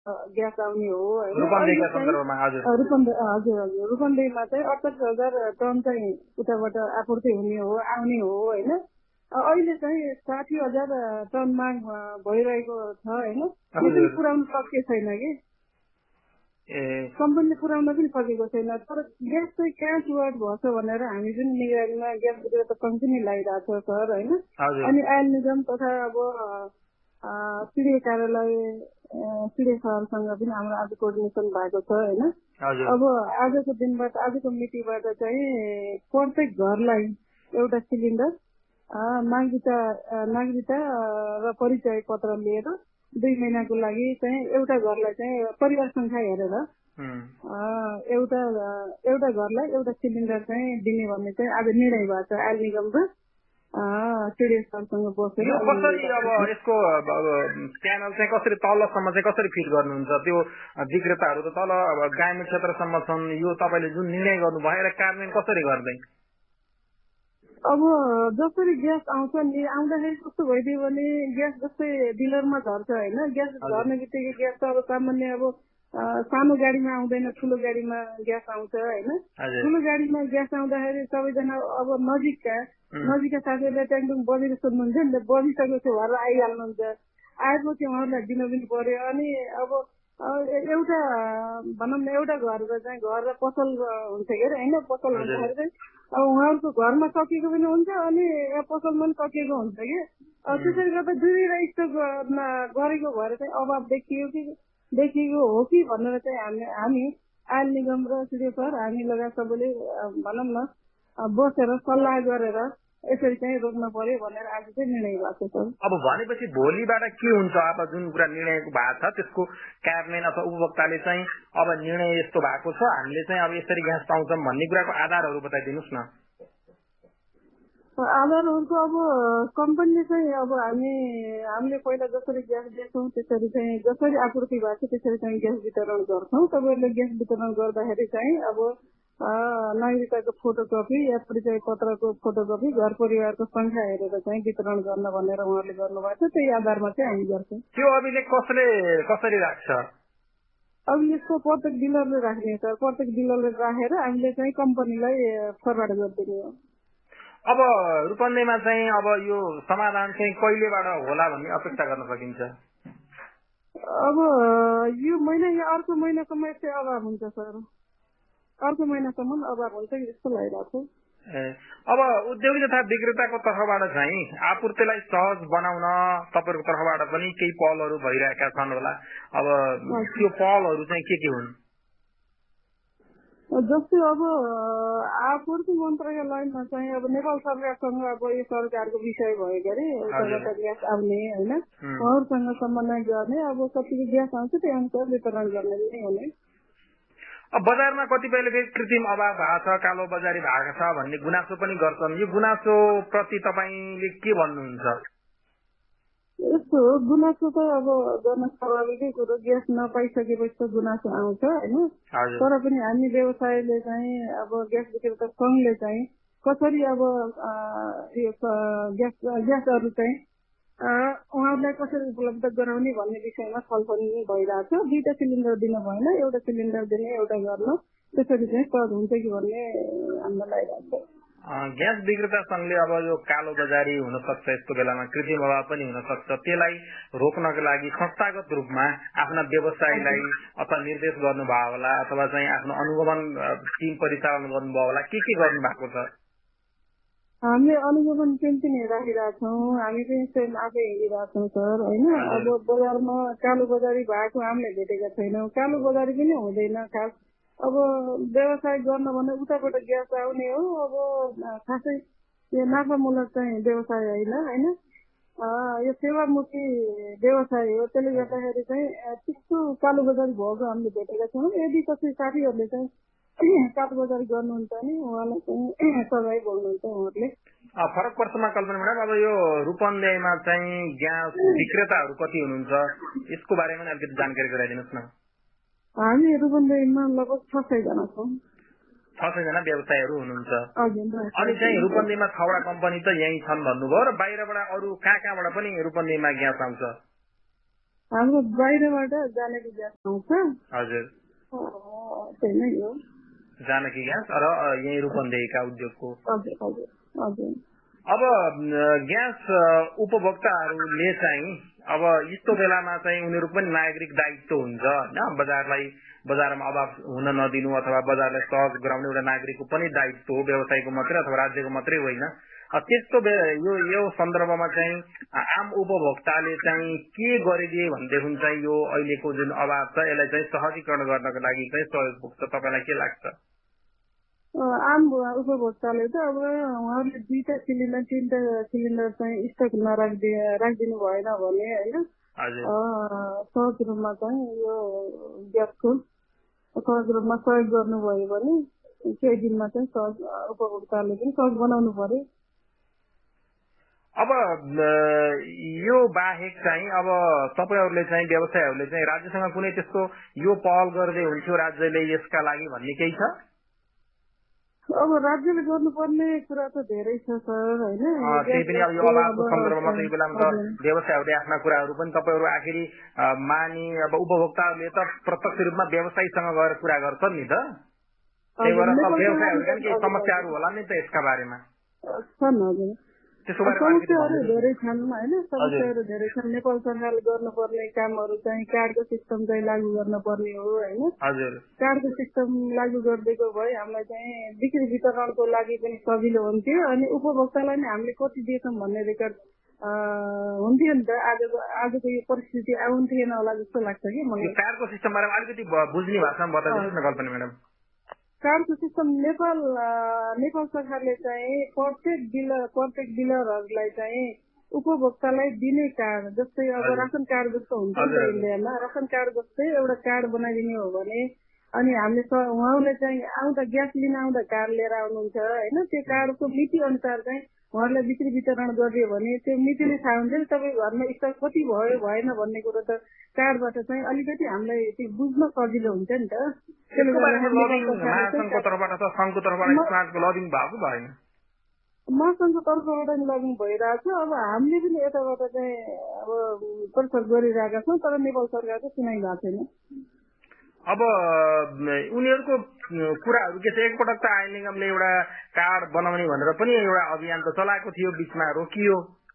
Gas आउने हो होइन। रूपन्देहीका सन्दर्भमा हजुर रूपन्देहीमा चाहिँ 68,000 टन चाहिँ उताबाट आपूर्ति हुने हो, आउने हो होइन। अहिले चाहिँ 60,000 टन माग भइरहेको छ होइन। त्यो पनि पुर्याउनु सकेको छैन कि, कम्पनीले पुर्याउन पनि सकेको छैन। तर ग्यास चाहिँ कहाँ चुहाट भएछ भनेर हामी जुन निगरानीमा ग्यास विक्रेता सङ्घ पनि लगाइरहेको छ सर होइन। अनि आयल निगम तथा अब सिडिए कार्यालय सिडिए सहरसँग पनि हाम्रो आज कोर्डिनेसन भएको छ होइन। अब आजको दिनबाट, आजको मितिबाट चाहिँ प्रत्येक घरलाई एउटा सिलिन्डर नागरिकता र परिचय पत्र लिएर 2 महिनाको लागि चाहिँ एउटा घरलाई चाहिँ परिवार संख्या हेरेर एउटा घरलाई एउटा सिलिन्डर चाहिँ दिने भन्ने चाहिँ आज निर्णय भएको छ आयल निगम र सिडिए सहरसँग बसेर। कसरी अब यसको प्यानल चाहिँ कसरी तलसम्म चाहिँ कसरी फिट गर्नुहुन्छ? त्यो विक्रेताहरू त तल ग्रामीण क्षेत्रसम्म छन्। यो तपाईँले जुन निर्णय गर्नुभयो र कार्यान्वयन कसरी गर्दै? अब जसरी ग्यास आउँछ नि, आउँदाखेरि कस्तो भइदियो भने ग्यास जस्तै डिलरमा झर्छ होइन। ग्यास झर्ने बित्तिकै ग्यास त अब सामान्य अब सानो गाडीमा आउँदैन, ठुलो गाडीमा ग्यास आउँछ होइन। ठुलो गाडीमा ग्यास आउँदाखेरि सबैजना अब नजिकका साथीहरूले ट्याङटुङ बजेर सोध्नुहुन्छ नि त, बजिसकेपछि उहाँहरू आइहाल्नुहुन्छ। आएपछि उहाँहरूलाई दिन पनि पर्यो। अनि अब एउटा भनौँ न एउटा घर चाहिँ घर र पसल हुन्छ के अरे होइन। पसल हुँदाखेरि चाहिँ अब उहाँहरूको घरमा सकिएको पनि हुन्छ अनि पसलमा पनि सकिएको हुन्छ कि। त्यसरी गर्दा दुईवटा स्टक गरेको भएर चाहिँ अभाव देखिएको हो कि भनेर चाहिँ हामी आयल निगम र सिडिए सर हामी लगायत सबैले भनौँ न बसेर सल्लाह गरेर यसरी चाहिँ रोक्न पर्यो भनेर आज चाहिँ निर्णय भएको छ। अब भनेपछि भोलिबाट के हुन्छ? अब जुन कुरा निर्णय भएको छ त्यसको कार्यान्वयन अथवा उपभोक्ताले चाहिँ अब निर्णय यस्तो भएको छ, हामीले चाहिँ अब यसरी ग्यास पाउँछौँ भन्ने कुराको आधारहरू बताइदिनुहोस् न। आधारहरूको अब कम्पनीले चाहिँ अब हामीले पहिला जसरी ग्यास दिन्छौँ त्यसरी चाहिँ जसरी आपूर्ति भएको छ त्यसरी चाहिँ ग्यास वितरण गर्छौँ। तपाईँहरूले ग्यास वितरण गर्दाखेरि चाहिँ अब नागरिकताको फोटोकपी या परिचय पत्रको फोटोकपी घर परिवारको संख्या हेरेर चाहिँ वितरण गर्न भनेर उहाँहरूले गर्नुभएको छ। त्यही आधारमा चाहिँ हामी गर्छौँ। त्यो अभिलेख कसरी राख्छ? अब यसको प्रत्येक डिलरले राख्ने सर। प्रत्येक डिलरले राखेर हामीले चाहिँ कम्पनीलाई फरवार्ड गरिदिने हो। अब रूपन्देहीमा चाहिँ अब यो समाधान चाहिँ कहिलेबाट होला भन्ने अपेक्षा गर्न सकिन्छ? अब यो महिना या अर्को महिनासम्म यस्तै अभाव हुन्छ सर। अर्को महिनासम्म अभाव हुन्छ जस्तो लागिरहेको छ। अब उद्योगी तथा विक्रेताको तर्फबाट चाहिँ आपूर्तिलाई सहज बनाउन तपाईँहरूको तर्फबाट पनि केही पहलहरू भइरहेका छन् होला। अब त्यो पहलहरू चाहिँ के हुन्? जस्तै अब आपूर्ति मन्त्रालयमा चाहिँ अब नेपाल सरकारसँग अब यो सरकारको विषय भयो के अरे उताबाट ग्यास आउने होइन। उहाँहरूसँग समन्वय गर्ने, अब कतिको ग्यास आउँछ त्यही अनुसार वितरण गर्ने नै हुने। अब बजारमा कतिपयले फेरि कृत्रिम अभाव भएको छ, कालो बजारी भएको छ भन्ने गुनासो पनि गर्छन्। यो गुनासो प्रति तपाईँले के भन्नुहुन्छ? यस्तो गुनासो त अब गर्न स्वाभाविकै कुरो, ग्यास नपाइसकेपछि त गुनासो आउँछ होइन। तर पनि हामी व्यवसायले चाहिँ अब ग्यास विक्रेता सङ्घले चाहिँ कसरी अब यो ग्यासहरू चाहिँ उहाँहरूलाई कसरी उपलब्ध गराउने भन्ने विषयमा छलफल भइरहेको छ। 2टा सिलिन्डर दिन भएन, एउटा सिलिन्डर दिने, एउटा गर्न, त्यसरी चाहिँ सहज हुन्छ कि भन्ने हामीलाई लागिरहेको छ। ग्यास विक्रेता संघले अब यो कालो बजारी हुन सक्छ, यस्तो बेलामा कृत्रिम अभाव पनि हुन सक्छ, त्यसलाई रोक्नको लागि संस्थागत रूपमा आफ्ना व्यवसायलाई अथवा निर्देश गर्नुभयो होला अथवा चाहिँ आफ्नो अनुगमन टिम परिचालन गर्नुभयो होला, के गर्नु भएको छ? हामीले अनुगमन टिम पनि राखिरहेको छौँ। हामी पनि स्वयं आफै हिँडिरहेको छौँ सर होइन। अब बजारमा कालो बजारी भएको हामीले भेटेका छैनौँ। कालो बजारी पनि हुँदैन खास। अब व्यवसाय गर्न भने उताबाट ग्यास आउने हो। अब खासै यो नाफामूलक चाहिँ व्यवसाय होइन। यो सेवामुखी व्यवसाय हो। त्यसले गर्दाखेरि चाहिँ त्यस्तो कालो बजारी भएको हामीले भेटेका छौँ। यदि कसै साथीहरूले चाहिँ कालो बजारी गर्नुहुन्छ भने उहाँलाई चाहिँ सजाय बोल्नुहुन्छ उहाँहरूले। फरक पर्छमा कल्पना म्याडम, अब यो रूपन्देहीमा चाहिँ ग्यास विक्रेताहरू कति हुनुहुन्छ यसको बारेमा अलिकति जानकारी गराइदिनुहोस् न। हामी रूपन्देहीमा लगभग 600 जना छौँ। 600 जना व्यवसायहरू हुनुहुन्छ। हजुर। अनि चाहिँ रूपन्देहीमा 6वटा कम्पनी त यही छन् भन्नुभयो र बाहिरबाट अरू कहाँबाट पनि रूपन्देहीमा ग्यास आउँछ? हाम्रो बाहिरबाट जानेको ग्यास आउँछ। हजुर त्यही नै हो जानकी ग्यास र यही रूपन्देहीका उद्योगको। हजुर हजुर हजुर। अब ग्यास उपभोक्ताहरूले चाहिँ अब यस्तो बेलामा चाहिँ उनीहरू पनि नागरिक दायित्व हुन्छ होइन, बजारमा अभाव हुन नदिनु अथवा बजारलाई सहज गराउने एउटा नागरिकको पनि दायित्व हो, व्यवसायको मात्रै अथवा राज्यको मात्रै होइन। त्यस्तो यो सन्दर्भमा चाहिँ आम उपभोक्ताले चाहिँ के गरिदिए भनेदेखि चाहिँ यो अहिलेको जुन अभाव छ यसलाई चाहिँ सहजीकरण गर्नको लागि चाहिँ सहयोग पुग्छ, तपाईँलाई के लाग्छ? आम उपभोक्ताले त अब उहाँहरूले 2टा सिलिन्डर 3टा सिलिन्डर चाहिँ स्टक राखिदिनु भएन भने होइन, सहज रूपमा चाहिँ यो ग्यासको सहज रूपमा सहयोग गर्नुभयो भने केही दिनमा चाहिँ उपभोक्ताले पनि सहज बनाउनु पर्यो। अब यो बाहेक चाहिँ अब तपाईहरूले चाहिँ व्यवसायहरूले चाहिँ राज्यसँग कुनै त्यस्तो यो पहल गर्दै हुन्थ्यो राज्यले यसका लागि भन्ने केही छ? अब राज्यले गर्नुपर्ने कुरा त धेरै छ सर होइन। त्यही पनि अब यो अभावको सन्दर्भमा त यो बेलामा त व्यवसायहरूले आफ्ना कुराहरू पनि तपाईँहरू आखिरी अब उपभोक्ताहरूले त प्रत्यक्ष रूपमा व्यवसायीसँग गएर कुरा गर्छन् नि त, त्यही भएर व्यवसायहरूका पनि केही समस्याहरू होला नि त यसका बारेमा छन्। हजुर समस्याहरू धेरै छन् होइन, समस्याहरू धेरै छन्। नेपाल सरकारले गर्नुपर्ने कामहरू चाहिँ कार्डको सिस्टम चाहिँ लागू गर्नुपर्ने हो होइन। कार्डको सिस्टम लागू गरिदिएको भए हामीलाई चाहिँ बिक्री वितरणको लागि पनि सजिलो हुन्थ्यो अनि उपभोक्तालाई नै हामीले कति दिएछौँ भन्ने रेकर्ड हुन्थ्यो नि त। आजको यो परिस्थिति आउँथेन होला जस्तो लाग्छ कि मलाई। कार्डको सिस्टम बारेमा अलिकति बुझ्ने भाषामा बताइदिनुहोस् न कल्पना म्याडम। कार्डको सिस्टम नेपाल सरकारले चाहिँ प्रत्येक डिलरहरूलाई चाहिँ उपभोक्तालाई दिने कार्ड जस्तै अब रासन कार्ड जस्तो हुन्छ नि त इन्डियामा, रासन कार्ड जस्तै एउटा कार्ड बनाइदिने हो भने अनि हामीले उहाँले चाहिँ आउँदा ग्यास लिन आउँदा कार्ड लिएर आउनुहुन्छ होइन, त्यो कार्डको मिति अनुसार चाहिँ उहाँहरूलाई बिक्री वितरण गरिदियो भने त्यो मितिले थाहा हुन्छ नि तपाईँको घरमा स्टक कति भयो भएन भन्ने कुरो त कार्डबाट चाहिँ अलिकति हामीलाई त्यो बुझ्न सजिलो हुन्छ नि त। मसँग तर्फबाट लगिङ भइरहेको छ। अब हामीले पनि यताबाट चाहिँ अब प्रचार गरिरहेका छौँ तर नेपाल सरकारको सुनाइ भएको छैन। अब उनीहरूको कुराहरू के छ, एकपटक त आयल निगमले एउटा कार्ड बनाउने भनेर पनि एउटा अभियान त चलाएको थियो, बिचमा रोकियो।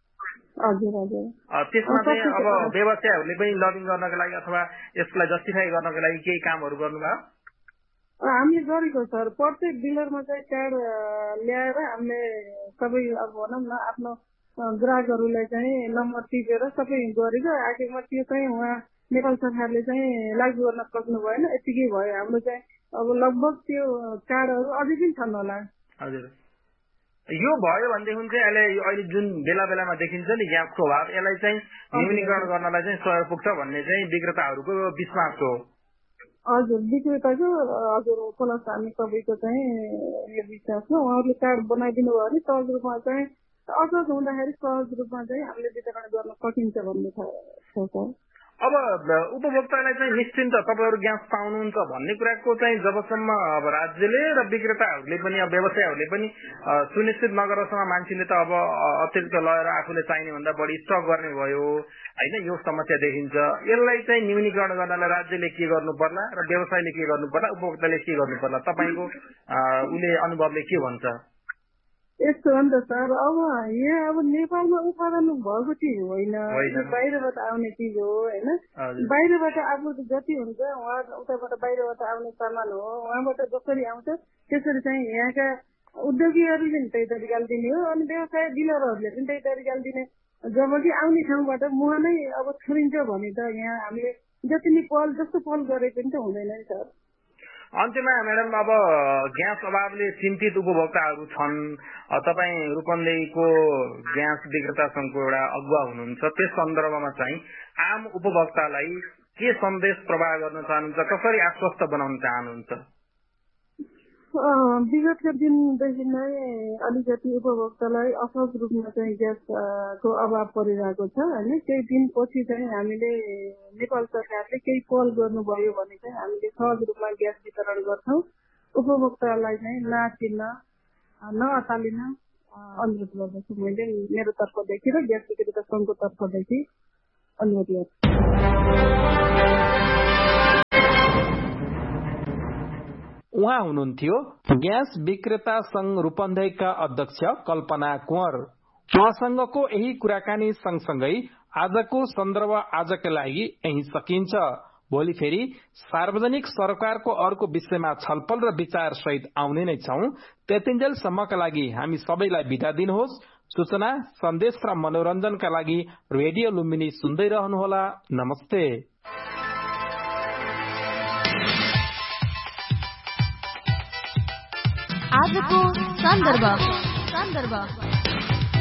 त्यसमा चाहिँ अब व्यवसायहरूले पनि लबिङ गर्नको लागि अथवा यसलाई जस्टिफाई गर्नको लागि केही कामहरू गर्नुभयो? हामीले गरेको सर, प्रत्येक डिलरमा चाहिँ कार्ड ल्याएर हामीले सबै अब भनौँ न आफ्नो ग्राहकहरूलाई चाहिँ नम्बर टिपेर सबै गरेको आखिरमा त्यो चाहिँ उहाँ नेपाल सरकारले चाहिँ लागू गर्न सक्नु भएन, यतिकै भयो। हाम्रो चाहिँ अब लगभग त्यो कार्डहरू अझै पनि छन् होला। हजुर यो भयो भनेदेखि चाहिँ अहिले जुन बेलामा देखिन्छ नि ग्यासको अभाव, यसलाई चाहिँ न्यूनीकरण गर्नलाई चाहिँ सहयोग पुग्छ भन्ने चाहिँ विक्रेताहरूको विश्वास हो। हजुर विक्रेताको हजुर प्लस हामी सबैको चाहिँ यो विश्वास हो। उहाँहरूले कार्ड बनाइदिनु भयो भने सहज रूपमा चाहिँ असहज हुँदाखेरि सहज रूपमा चाहिँ हामीले वितरण गर्न सकिन्छ भन्ने छ सर। अब उपभोक्तालाई चाहिँ निश्चिन्त तपाईँहरू ग्यास पाउनुहुन्छ भन्ने कुराको चाहिँ जबसम्म अब राज्यले र विक्रेताहरूले पनि अब व्यवसायहरूले पनि सुनिश्चित नगरेसम्म मान्छेले त अब अतिरिक्त लगेर आफूले चाहिने भन्दा बढी स्टक गर्ने भयो होइन, यो समस्या देखिन्छ। यसलाई चाहिँ न्यूनीकरण गर्नलाई राज्यले के गर्नु पर्ला र व्यवसायले के गर्नु पर्ला, उपभोक्ताले के गर्नु पर्ला, तपाईँको अनुभवले के भन्छ? यस्तो हो नि त सर, अब यहाँ अब नेपालमा उत्पादन भएको चिज होइन, बाहिरबाट आउने चिज हो होइन। बाहिरबाट आपूर्ति जति हुन्छ उताबाट बाहिरबाट आउने सामान हो, उहाँबाट जसरी आउँछ त्यसरी चाहिँ यहाँका उद्योगीहरूले पनि त्यही तरिकाले दिने हो अनि व्यवसाय डिलरहरूले पनि त्यही तरिकाले दिने। जबकि आउने ठाउँबाट मुहानै अब छोडिन्छ भने त यहाँ हामीले जति नै जस्तो पहल गरे पनि त हुँदैन नि सर। अन्त्यमा म्याडम अब ग्यास अभावले चिन्तित उपभोक्ताहरू छन्, तपाईँ रूपन्देहीको ग्यास विक्रेता संघको एउटा अगुवा हुनुहुन्छ, त्यस सन्दर्भमा चाहिँ आम उपभोक्तालाई के सन्देश प्रवाह गर्न चाहनुहुन्छ, कसरी आश्वस्त बनाउन चाहनुहुन्छ? विगतका दिनदेखि नै अलिकति उपभोक्तालाई असहज रूपमा चाहिँ ग्यासको अभाव परिरहेको छ होइन। केही दिनपछि चाहिँ हामीले नेपाल सरकारले केही पहल गर्नुभयो भने चाहिँ हामीले सहज रूपमा ग्यास वितरण गर्छौँ। उपभोक्तालाई चाहिँ नाचिन्न नअतालिन अनुरोध गर्दछु मैले मेरो तर्फदेखि र ग्यास विक्रेता संघको तर्फदेखि। अनुमति हो। उहाँ हुनुहुन्थ्यो ग्यास विक्रेता संघ रूपन्देहीका अध्यक्ष कल्पना कुँवर। उहाँसँगको यही कुराकानी सँगसँगै आजको सन्दर्भ आजका लागि यही सकिन्छ। भोलि फेरि सार्वजनिक सरकारको अर्को विषयमा छलफल र विचार सहित आउने नै छौं। त्यतिन्जेलसम्मका लागि हामी सबैलाई बिदा दिनुहोस्। सूचना, सन्देश र मनोरञ्जनका लागि रेडियो लुम्बिनी सुन्दै रहनुहोला। नमस्ते। आजको सन्दर्भ